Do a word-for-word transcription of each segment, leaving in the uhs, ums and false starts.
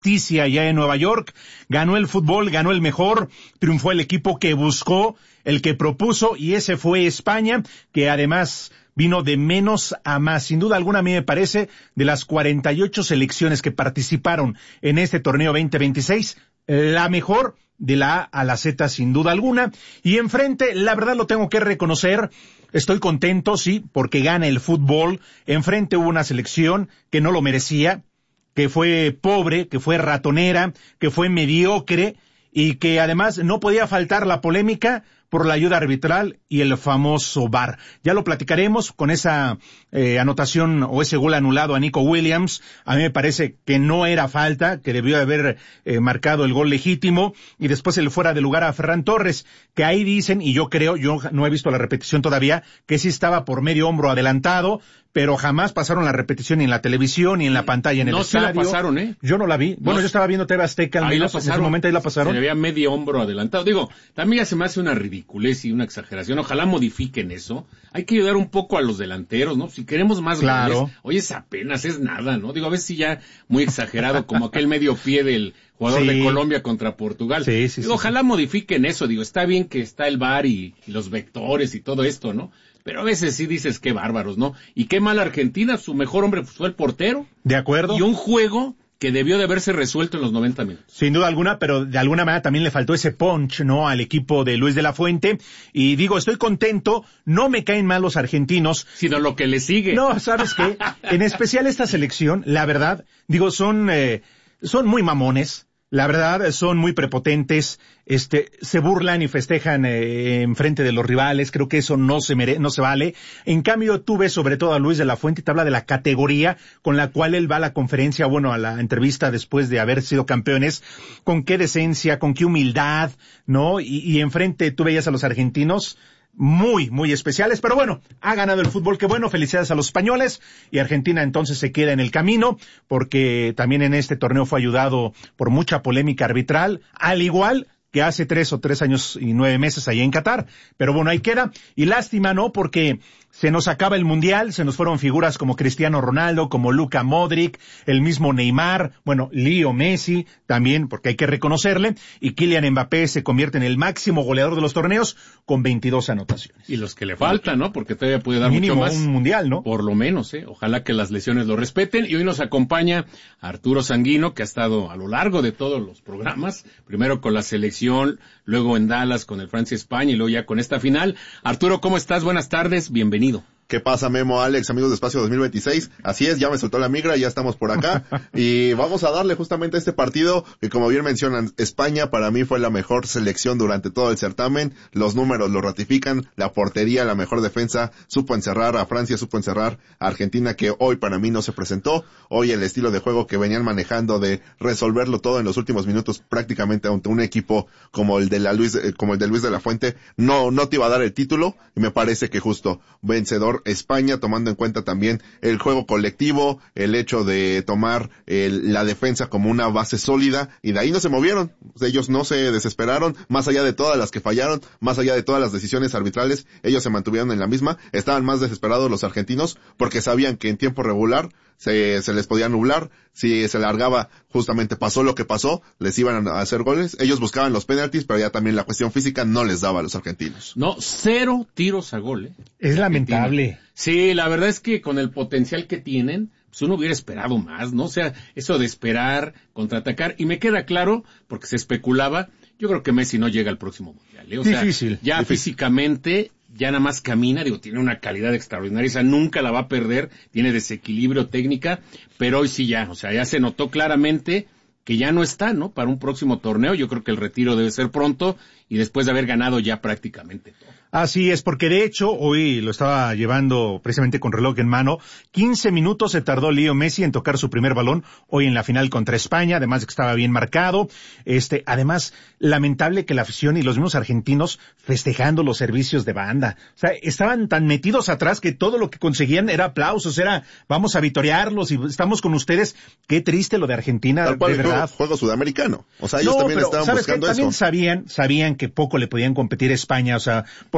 justicia allá en Nueva York, ganó el fútbol, ganó el mejor, triunfó el equipo que buscó, el que propuso, y ese fue España, que además vino de menos a más. Sin duda alguna, a mí me parece, de las cuarenta y ocho selecciones que participaron en este torneo veinte veintiséis, la mejor de la A a la Z, sin duda alguna. Y enfrente, la verdad lo tengo que reconocer, estoy contento, sí, porque gana el fútbol. Enfrente hubo una selección que no lo merecía, que fue pobre, que fue ratonera, que fue mediocre, y que además no podía faltar la polémica por la ayuda arbitral y el famoso V A R. Ya lo platicaremos con esa eh, anotación o ese gol anulado a Nico Williams. A mí me parece que no era falta, que debió haber eh, marcado el gol legítimo, y después el fuera de lugar a Ferran Torres, que ahí dicen, y yo creo, yo no he visto la repetición todavía, que sí estaba por medio hombro adelantado, pero jamás pasaron la repetición ni en la televisión ni en la pantalla en el no, estadio. No, sí la pasaron, ¿eh? Yo no la vi. Bueno, no, yo estaba viendo T V Azteca, al menos, la pasaron, en ese momento ahí la pasaron. Se le veía medio hombro adelantado. Digo, también ya se me hace una ridiculez y una exageración. Ojalá modifiquen eso. Hay que ayudar un poco a los delanteros, ¿no? Si queremos más claro. goles, oye, es apenas, es nada, ¿no? Digo, a veces sí ya muy exagerado, como aquel medio pie del jugador sí. de Colombia contra Portugal. Sí, sí, Digo, sí, ojalá sí. modifiquen eso. Digo, está bien que está el V A R y, y los vectores y todo esto, ¿no? Pero a veces sí dices qué bárbaros, ¿no? Y qué mal Argentina, su mejor hombre fue el portero. De acuerdo. Y un juego que debió de haberse resuelto en los noventa minutos. Sin duda alguna, pero de alguna manera también le faltó ese punch, ¿no?, al equipo de Luis de la Fuente. Y digo, estoy contento, no me caen mal los argentinos. Sino lo que le sigue. No, ¿sabes qué? En especial esta selección, la verdad, digo, son, eh, son muy mamones. La verdad, son muy prepotentes, este, se burlan y festejan eh, en frente de los rivales. Creo que eso no se mere- no se vale. En cambio, tú ves sobre todo a Luis de la Fuente y te habla de la categoría con la cual él va a la conferencia, bueno, a la entrevista después de haber sido campeones, con qué decencia, con qué humildad, ¿no? Y, y enfrente tú veías a los argentinos muy, muy especiales, pero bueno, ha ganado el fútbol, qué bueno, felicidades a los españoles, y Argentina entonces se queda en el camino, porque también en este torneo fue ayudado por mucha polémica arbitral, al igual que hace tres o tres años y nueve meses allá en Qatar, pero bueno, ahí queda, y lástima, ¿no?, porque se nos acaba el Mundial, se nos fueron figuras como Cristiano Ronaldo, como Luka Modric, el mismo Neymar, bueno, Leo Messi también, porque hay que reconocerle, y Kylian Mbappé se convierte en el máximo goleador de los torneos con veintidós anotaciones. Y los que le faltan, ¿no?, porque todavía puede dar mínimo mucho más. Un Mundial, ¿no? Por lo menos, ¿eh? Ojalá que las lesiones lo respeten. Y hoy nos acompaña Arturo Sanguino, que ha estado a lo largo de todos los programas, primero con la selección, luego en Dallas con el Francia-España y luego ya con esta final. Arturo, ¿cómo estás? Buenas tardes, bienvenido. ¿Qué pasa, Memo, Alex, amigos de Espacio dos mil veintiséis? Así es, ya me soltó la migra, ya estamos por acá. Y vamos a darle justamente a este partido que, como bien mencionan, España para mí fue la mejor selección durante todo el certamen. Los números lo ratifican, la portería, la mejor defensa, supo encerrar a Francia, supo encerrar a Argentina, que hoy para mí no se presentó. Hoy el estilo de juego que venían manejando de resolverlo todo en los últimos minutos prácticamente ante un equipo como el de la Luis, como el de Luis de la Fuente, no, no te iba a dar el título, y me parece que justo vencedor España, tomando en cuenta también el juego colectivo, el hecho de tomar el, la defensa como una base sólida, y de ahí no se movieron. Ellos no se desesperaron, más allá de todas las que fallaron, más allá de todas las decisiones arbitrales, ellos se mantuvieron en la misma. Estaban más desesperados los argentinos porque sabían que en tiempo regular se, se les podía nublar. Si se largaba, justamente pasó lo que pasó, les iban a hacer goles. Ellos buscaban los penaltis, pero ya también la cuestión física no les daba a los argentinos. No, cero tiros a gol, ¿eh? Es lamentable. Sí, la verdad es que con el potencial que tienen, pues uno hubiera esperado más, ¿no? O sea, eso de esperar, contraatacar, y me queda claro, porque se especulaba, yo creo que Messi no llega al próximo Mundial, ¿eh? O sea, difícil, ya difícil. Físicamente, ya nada más camina, digo, tiene una calidad extraordinaria, o sea, nunca la va a perder, tiene desequilibrio técnica, pero hoy sí ya, o sea, ya se notó claramente que ya no está, ¿no?, para un próximo torneo. Yo creo que el retiro debe ser pronto y después de haber ganado ya prácticamente todo. Así es, porque de hecho, hoy lo estaba llevando precisamente con reloj en mano, quince minutos se tardó Leo Messi en tocar su primer balón, hoy en la final contra España, además de que estaba bien marcado. Este, además, lamentable que la afición y los mismos argentinos festejando los servicios de banda. O sea, estaban tan metidos atrás que todo lo que conseguían era aplausos, era, vamos a vitorearlos y estamos con ustedes. Qué triste lo de Argentina, Tal cual, de verdad. Juego, juego sudamericano. O sea, ellos no, también pero, estaban ¿sabes buscando qué? También eso. sabían, sabían que poco le podían competir a España, o sea, por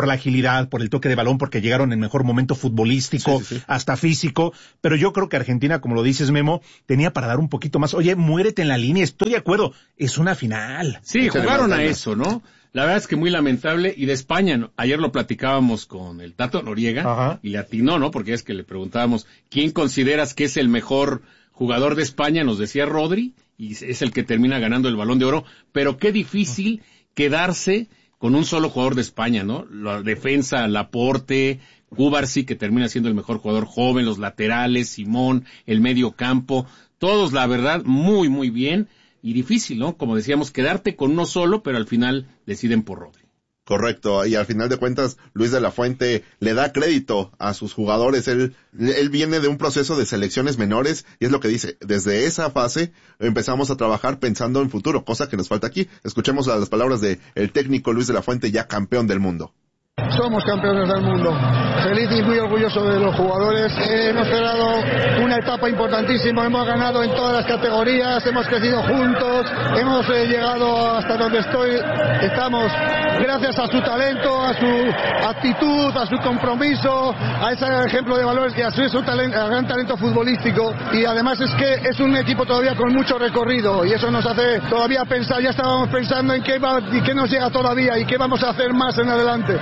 por la agilidad, por el toque de balón, porque llegaron en mejor momento futbolístico, sí, sí, sí. hasta físico, pero yo creo que Argentina, como lo dices, Memo, tenía para dar un poquito más. Oye, muérete en la línea, estoy de acuerdo, es una final. Sí, Échale jugaron a eso, ¿no? La verdad es que muy lamentable, y de España, ¿no? Ayer lo platicábamos con el Tato Noriega, Ajá. y le atinó, ¿no? Porque es que le preguntábamos, ¿quién consideras que es el mejor jugador de España? Nos decía Rodri, y es el que termina ganando el Balón de Oro, pero qué difícil quedarse con un solo jugador de España, ¿no? La defensa, Laporte, Cubarsí, que termina siendo el mejor jugador joven, los laterales, Simón, el medio campo, todos, la verdad, muy, muy bien, y difícil, ¿no? Como decíamos, quedarte con uno solo, pero al final deciden por Rodri. Correcto, y al final de cuentas, Luis de la Fuente le da crédito a sus jugadores. Él, él viene de un proceso de selecciones menores, y es lo que dice, desde esa fase empezamos a trabajar pensando en futuro, cosa que nos falta aquí. Escuchemos las palabras de el técnico Luis de la Fuente, ya campeón del mundo. Somos campeones del mundo. Feliz y muy orgulloso de los jugadores. Eh, hemos cerrado una etapa importantísima. Hemos ganado en todas las categorías. Hemos crecido juntos. Hemos eh, llegado hasta donde estoy. Estamos gracias a su talento, a su actitud, a su compromiso, a ese ejemplo de valores y a su, a su talento, a gran talento futbolístico. Y además es que es un equipo todavía con mucho recorrido. Y eso nos hace todavía pensar. Ya estábamos pensando en qué, va, y qué nos llega todavía y qué vamos a hacer más en adelante.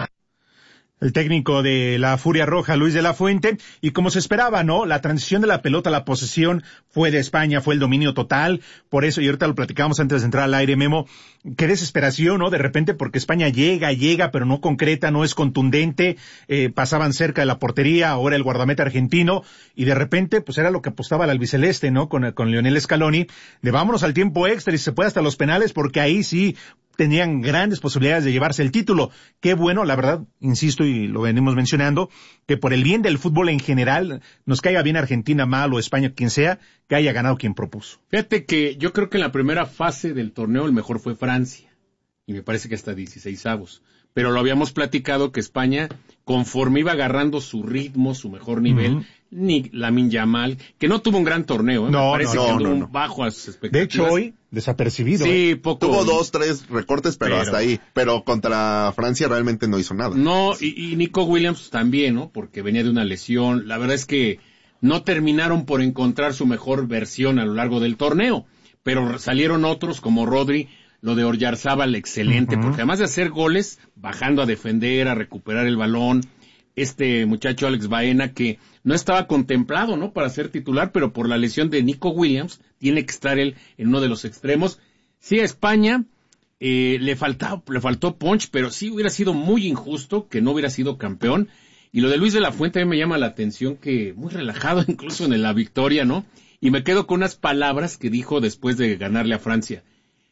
El técnico de la Furia Roja, Luis de la Fuente, y como se esperaba, ¿no? La transición de la pelota a la posesión fue de España, fue el dominio total, por eso, y ahorita lo platicábamos antes de entrar al aire, Memo, qué desesperación, ¿no? De repente, porque España llega, llega, pero no concreta, no es contundente, eh, pasaban cerca de la portería, ahora el guardameta argentino, y de repente, pues era lo que apostaba el albiceleste, ¿no? Con, con Lionel Scaloni, de vámonos al tiempo extra y se puede hasta los penales, porque ahí sí tenían grandes posibilidades de llevarse el título. Qué bueno, la verdad, insisto y lo venimos mencionando, que por el bien del fútbol en general, nos caiga bien Argentina, mal o España, quien sea, que haya ganado quien propuso. Fíjate que yo creo que en la primera fase del torneo el mejor fue Francia, y me parece que hasta dieciseisavos. Pero lo habíamos platicado que España, conforme iba agarrando su ritmo, su mejor nivel, uh-huh. ni Lamine Yamal, que no tuvo un gran torneo, ¿eh? No, me parece no, que no, tuvo no, un no. bajo a sus expectativas. De hecho, hoy, desapercibido. Sí, ¿eh? poco. Tuvo dos, tres recortes, pero, pero hasta ahí. Pero contra Francia realmente no hizo nada. No, y, y Nico Williams también, ¿no? Porque venía de una lesión. La verdad es que no terminaron por encontrar su mejor versión a lo largo del torneo. Pero salieron otros como Rodri, lo de Oyarzábal, excelente, uh-huh. porque además de hacer goles, bajando a defender, a recuperar el balón, este muchacho Alex Baena, que no estaba contemplado, ¿no?, para ser titular, pero por la lesión de Nico Williams, tiene que estar él en uno de los extremos. Sí, a España eh, le faltó, le faltó punch, pero sí hubiera sido muy injusto que no hubiera sido campeón. Y lo de Luis de la Fuente a mí me llama la atención, que muy relajado incluso en la victoria, ¿no? Y me quedo con unas palabras que dijo después de ganarle a Francia.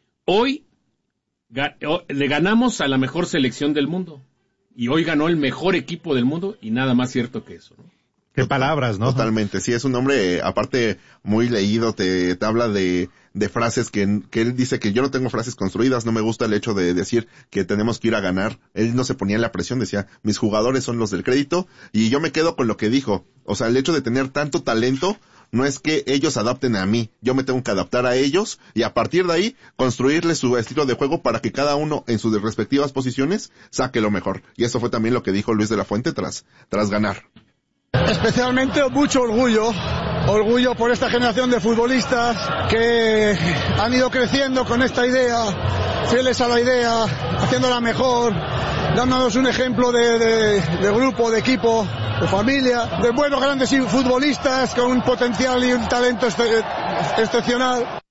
Hoy ga- le ganamos a la mejor selección del mundo, y hoy ganó el mejor equipo del mundo, y nada más cierto que eso, ¿no? Qué palabras, ¿no? Totalmente, sí, es un hombre, eh, aparte, muy leído, te, te habla de, de frases que, que él dice que yo no tengo frases construidas, no me gusta el hecho de decir que tenemos que ir a ganar. Él no se ponía en la presión, decía, mis jugadores son los del crédito, y yo me quedo con lo que dijo. O sea, el hecho de tener tanto talento, no es que ellos adapten a mí, yo me tengo que adaptar a ellos y a partir de ahí construirles su estilo de juego para que cada uno en sus respectivas posiciones saque lo mejor. Y eso fue también lo que dijo Luis de la Fuente tras, tras ganar. Especialmente mucho orgullo, orgullo por esta generación de futbolistas que han ido creciendo con esta idea, fieles a la idea, haciéndola mejor, dándonos un ejemplo de, de, de grupo, de equipo, de familia, de buenos grandes futbolistas con un potencial y un talento ex- excepcional.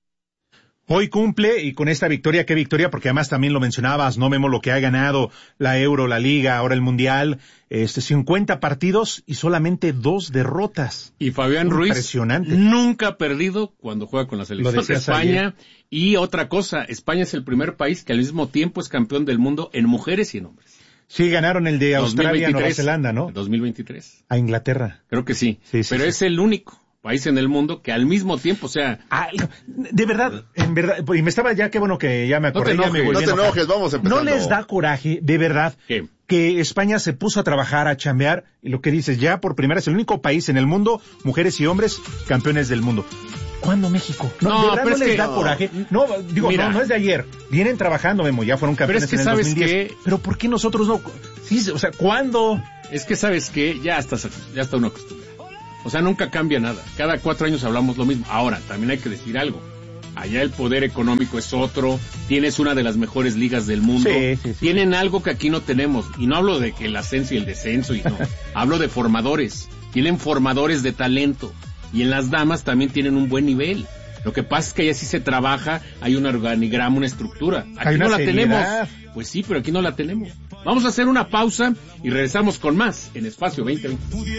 Hoy cumple, y con esta victoria, ¿qué victoria? Porque además también lo mencionabas, no Memo, lo que ha ganado la Euro, la Liga, ahora el Mundial, este, cincuenta partidos y solamente dos derrotas. Y Fabián Ruiz Impresionante. nunca ha perdido cuando juega con la selección de España. Ayer. Y otra cosa, España es el primer país que al mismo tiempo es campeón del mundo en mujeres y en hombres. Sí, ganaron el de Australia, Nueva Zelanda, ¿no? dos mil veintitrés. A Inglaterra. Creo que sí, sí, sí pero sí. es el único país en el mundo que al mismo tiempo, o sea... Ah, de verdad, en verdad, y me estaba ya, qué bueno que ya me acordé. No te ya me enojes, no te enojes, vamos empezando. ¿No les da coraje, de verdad, ¿Qué? que España se puso a trabajar, a chambear, y lo que dices, ya por primera vez, el único país en el mundo, mujeres y hombres, campeones del mundo? ¿Cuándo México? No, No, de verdad pero no es les que- da no. coraje. No, digo, Mira. no, no es de ayer. Vienen trabajando, Memo, ya fueron campeones es que en el ¿sabes dos mil diez. qué? Pero ¿por qué nosotros no? Sí, o sea, ¿cuándo? Es que sabes que ya estás, ya está uno acostumbrado. O sea, nunca cambia nada. Cada cuatro años hablamos lo mismo. Ahora, también hay que decir algo. Allá el poder económico es otro, tienes una de las mejores ligas del mundo, Sí, sí, sí. tienen algo que aquí no tenemos, y no hablo de que el ascenso y el descenso, y no, hablo de formadores, tienen formadores de talento, y en las damas también tienen un buen nivel. Lo que pasa es que allá sí se trabaja, hay un organigrama, una estructura. Aquí Hay una no la seriedad. tenemos. Pues sí, pero aquí no la tenemos. Vamos a hacer una pausa y regresamos con más en Espacio veinte veinte.